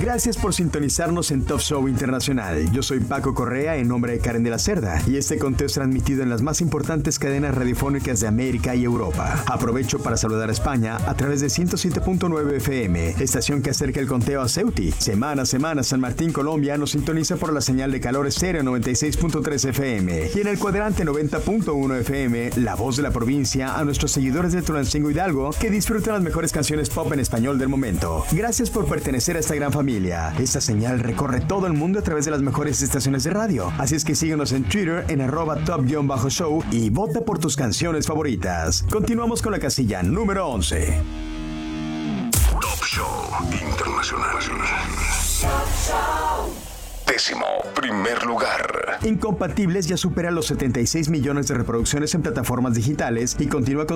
Gracias por sintonizarnos en Top Show Internacional. Yo soy Paco Correa en nombre de Karen de la Cerda y este conteo es transmitido en las más importantes cadenas radiofónicas de América y Europa. Aprovecho para saludar a España a través de 107.9 FM, estación que acerca el conteo a Ceuti. Semana a semana San Martín, Colombia nos sintoniza por la señal de Calor Estéreo 96.3 FM y en el cuadrante 90.1 FM, la voz de la provincia a nuestros seguidores de Tulancingo Hidalgo que disfrutan las mejores canciones pop en español del momento. Gracias por pertenecer a esta gran familia. Esta señal recorre todo el mundo a través de las mejores estaciones de radio. Así es que síguenos en Twitter en @top_show y vota por tus canciones favoritas. Continuamos con la casilla número 11. Top Show Internacional. Décimo primer lugar. Incompatibles ya supera los 76 millones de reproducciones en plataformas digitales y continúa con